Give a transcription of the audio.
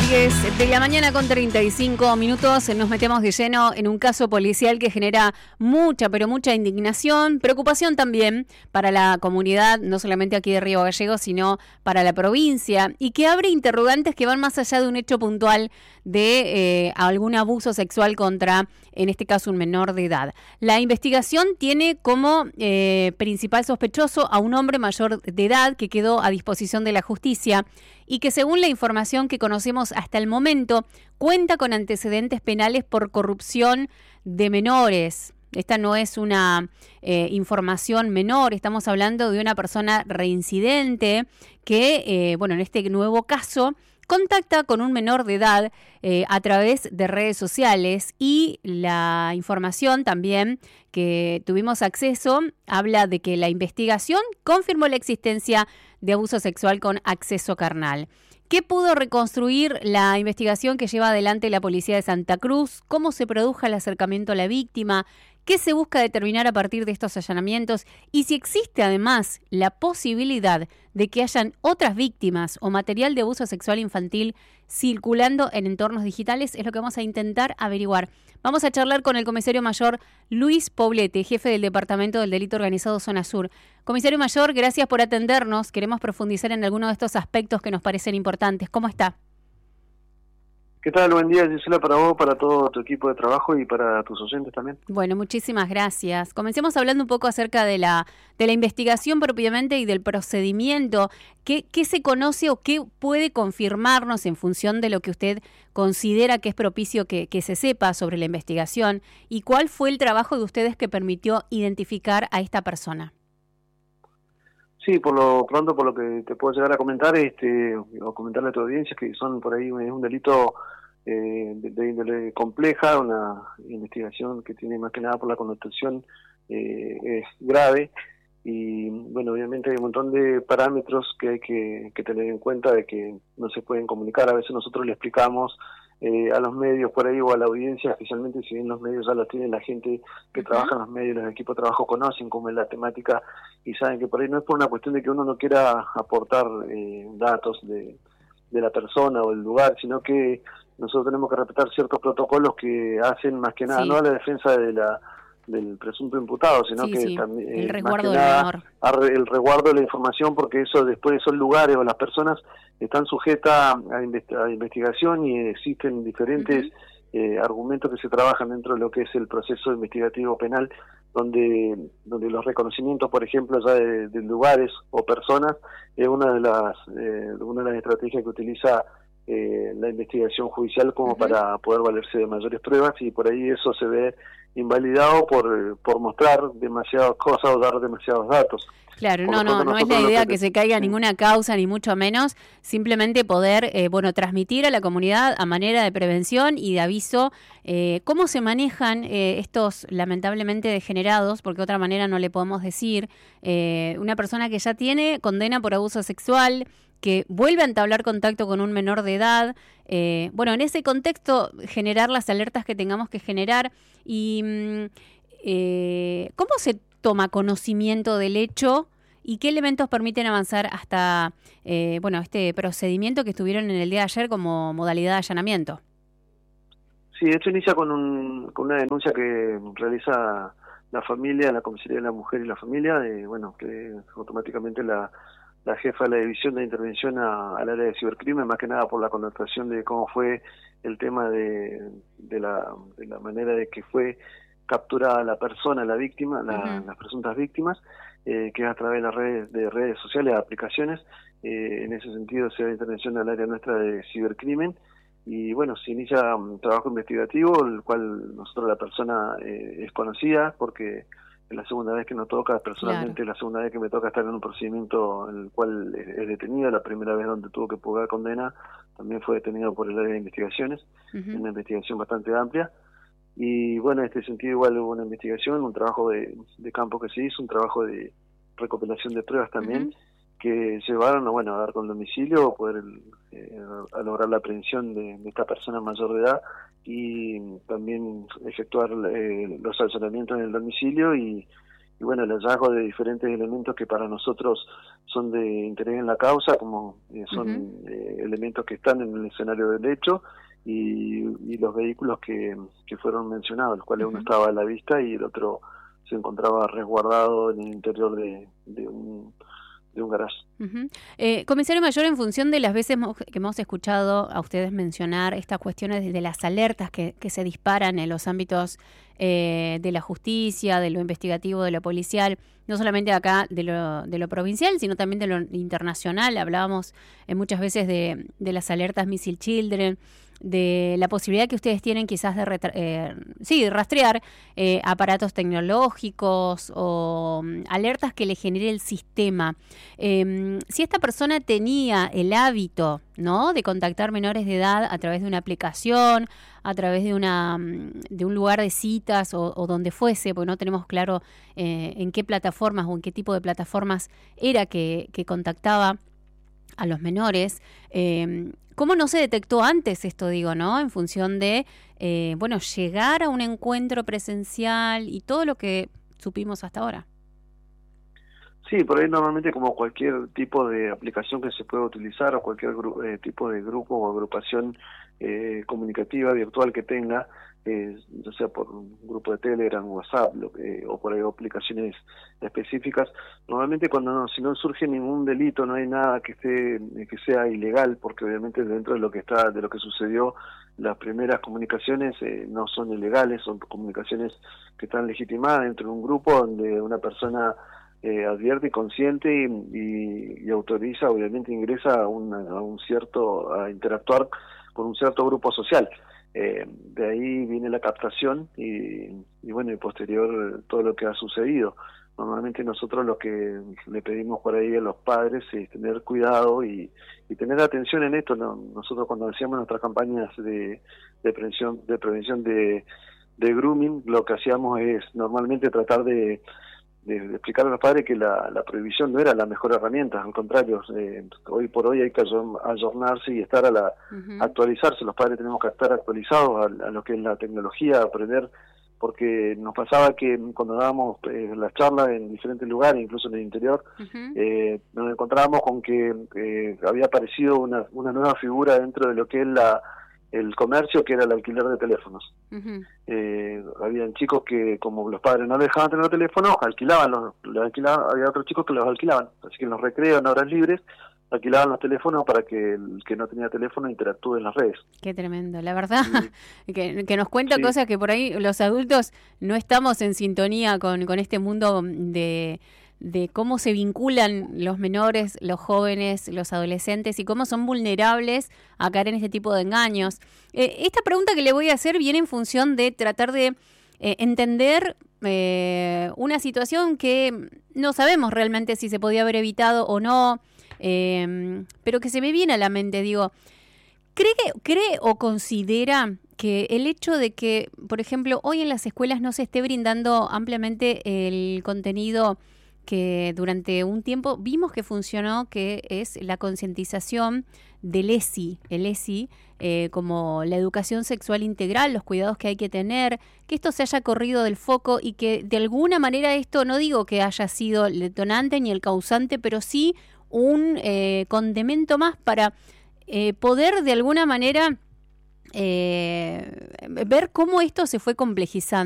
10 de la mañana con 35 minutos nos metemos de lleno en un caso policial que genera mucha, pero mucha indignación, preocupación también para la comunidad, no solamente aquí de Río Gallegos, sino para la provincia, y que abre interrogantes que van más allá de un hecho puntual de algún abuso sexual contra, en este caso, un menor de edad. La investigación tiene como principal sospechoso a un hombre mayor de edad que quedó a disposición de la justicia y que, según la información que conocemos hasta el momento, cuenta con antecedentes penales por corrupción de menores. Esta no es una información menor, estamos hablando de una persona reincidente que, en este nuevo caso, contacta con un menor de edad a través de redes sociales, y la información también que tuvimos acceso habla de que la investigación confirmó la existencia de abuso sexual con acceso carnal. ¿Qué pudo reconstruir la investigación que lleva adelante la policía de Santa Cruz? ¿Cómo se produjo el acercamiento a la víctima? ¿Qué se busca determinar a partir de estos allanamientos? Y si existe además la posibilidad de que hayan otras víctimas o material de abuso sexual infantil circulando en entornos digitales, es lo que vamos a intentar averiguar. Vamos a charlar con el comisario mayor Luis Poblete, jefe del Departamento del Delito Organizado Zona Sur. Comisario mayor, gracias por atendernos. Queremos profundizar en algunos de estos aspectos que nos parecen importantes. ¿Cómo está? ¿Qué tal? Buen día, Gisela, para vos, para todo tu equipo de trabajo y para tus oyentes también. Bueno, muchísimas gracias. Comencemos hablando un poco acerca de la investigación propiamente y del procedimiento. ¿Qué se conoce o qué puede confirmarnos en función de lo que usted considera que es propicio que se sepa sobre la investigación? ¿Y cuál fue el trabajo de ustedes que permitió identificar a esta persona? Sí, por lo pronto, por lo que te puedo llegar a comentar, o comentarle a tu audiencia, que son por ahí un delito de índole compleja, una investigación que tiene más que nada por la connotación es grave, y bueno, obviamente hay un montón de parámetros que hay que tener en cuenta, de que no se pueden comunicar. A veces nosotros le explicamos a los medios por ahí, o a la audiencia, especialmente si bien los medios ya los tienen, la gente que trabaja en los medios, los equipos de trabajo conocen cómo es la temática y saben que por ahí no es por una cuestión de que uno no quiera aportar datos de la persona o el lugar, sino que nosotros tenemos que respetar ciertos protocolos que hacen más que nada, no a la defensa del presunto imputado, sino que también el resguardo más que nada del menor. El resguardo de la información, porque eso después esos lugares o las personas están sujetas a investigación, y existen diferentes argumentos que se trabajan dentro de lo que es el proceso investigativo penal, donde los reconocimientos, por ejemplo, ya de lugares o personas es una de las estrategias que utiliza la investigación judicial como para poder valerse de mayores pruebas, y por ahí eso se ve invalidado por mostrar demasiadas cosas o dar demasiados datos. Claro, no es la idea que se caiga ninguna causa, ni mucho menos, simplemente poder, transmitir a la comunidad a manera de prevención y de aviso cómo se manejan estos lamentablemente degenerados, porque de otra manera no le podemos decir, una persona que ya tiene condena por abuso sexual, que vuelve a entablar contacto con un menor de edad. En ese contexto, generar las alertas que tengamos que generar. Y ¿cómo se toma conocimiento del hecho y qué elementos permiten avanzar hasta este procedimiento que estuvieron en el día de ayer como modalidad de allanamiento? Sí, esto inicia con una denuncia que realiza la familia, la Comisaría de la Mujer y la Familia, que automáticamente la jefa de la División de Intervención al área de cibercrimen, más que nada por la connotación de cómo fue el tema de la manera de que fue capturada la persona, la víctima, las presuntas víctimas, que es a través de redes sociales, aplicaciones. En ese sentido se da intervención al área nuestra de cibercrimen, y se inicia un trabajo investigativo, el cual la persona es conocida, porque es la segunda vez que nos toca, personalmente. Claro. La segunda vez que me toca estar en un procedimiento en el cual es detenido. La primera vez donde tuvo que pagar condena también fue detenido por el área de investigaciones, una investigación bastante amplia. Y en este sentido igual hubo una investigación, un trabajo de campo que se hizo, un trabajo de recopilación de pruebas también, que llevaron a dar con el domicilio, poder a lograr la aprehensión de esta persona mayor de edad, y también efectuar los allanamientos en el domicilio y bueno, el hallazgo de diferentes elementos que para nosotros son de interés en la causa, como son elementos que están en el escenario del hecho, y los vehículos que fueron mencionados, los cuales uno estaba a la vista y el otro se encontraba resguardado en el interior de un garaje. Comisario Mayor, en función de las veces que hemos escuchado a ustedes mencionar estas cuestiones de las alertas que se disparan en los ámbitos de la justicia, de lo investigativo, de lo policial, no solamente acá de lo provincial, sino también de lo internacional. Hablábamos muchas veces de las alertas Missile Children, de la posibilidad que ustedes tienen quizás de rastrear aparatos tecnológicos o alertas que le genere el sistema. Si esta persona tenía el hábito, ¿no?, de contactar menores de edad a través de una aplicación, a través de un lugar de citas o donde fuese, porque no tenemos claro en qué plataformas o en qué tipo de plataformas era que contactaba a los menores, ¿cómo no se detectó antes esto, digo, ¿no? En función de, llegar a un encuentro presencial y todo lo que supimos hasta ahora. Sí, por ahí normalmente como cualquier tipo de aplicación que se pueda utilizar o cualquier tipo de grupo o agrupación comunicativa virtual que tenga, ya sea por un grupo de Telegram, WhatsApp o por ahí aplicaciones específicas, normalmente si no surge ningún delito, no hay nada que sea ilegal, porque obviamente dentro de lo que sucedió, las primeras comunicaciones no son ilegales, son comunicaciones que están legitimadas dentro de un grupo donde una persona advierte y consciente y autoriza, obviamente ingresa a interactuar con un cierto grupo social. De ahí viene la captación y posterior todo lo que ha sucedido. Normalmente nosotros lo que le pedimos por ahí a los padres es tener cuidado y tener atención en esto, ¿no? Nosotros cuando hacíamos nuestras campañas de prevención de grooming, lo que hacíamos es normalmente tratar de explicar a los padres que la prohibición no era la mejor herramienta, al contrario, hoy por hoy hay que ayornarse y estar actualizarse. Los padres tenemos que estar actualizados a lo que es la tecnología, aprender, porque nos pasaba que cuando dábamos las charlas en diferentes lugares, incluso en el interior, nos encontrábamos con que había aparecido una nueva figura dentro de lo que es el comercio, que era el alquiler de teléfonos. Habían chicos que, como los padres no les dejaban tener teléfono, había otros chicos que los alquilaban, así que en los recreos, en horas libres, alquilaban los teléfonos para que el que no tenía teléfono interactúe en las redes. Qué tremendo, la verdad, que nos cuenta cosas que por ahí los adultos no estamos en sintonía con este mundo de cómo se vinculan los menores, los jóvenes, los adolescentes y cómo son vulnerables a caer en este tipo de engaños. Esta pregunta que le voy a hacer viene en función de tratar de entender una situación que no sabemos realmente si se podía haber evitado o no, pero que se me viene a la mente, digo, ¿cree o considera que el hecho de que, por ejemplo, hoy en las escuelas no se esté brindando ampliamente el contenido que durante un tiempo vimos que funcionó, que es la concientización del ESI, como la educación sexual integral, los cuidados que hay que tener, que esto se haya corrido del foco y que de alguna manera esto, no digo que haya sido el detonante ni el causante, pero sí un condimento más para poder de alguna manera ver cómo esto se fue complejizando.